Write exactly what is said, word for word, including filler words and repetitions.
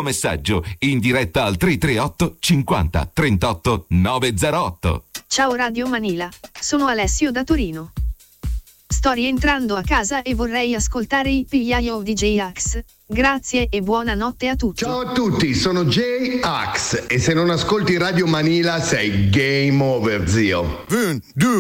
messaggio in diretta al tre tre otto cinquanta trentotto novecentotto. Ciao Radio Manila, sono Alessio da Torino. Sto rientrando a casa e vorrei ascoltare i Pigliaio di J-Ax. Grazie e buonanotte a tutti. Ciao a tutti, sono J-Ax e se non ascolti Radio Manila sei game over, zio. Un, due.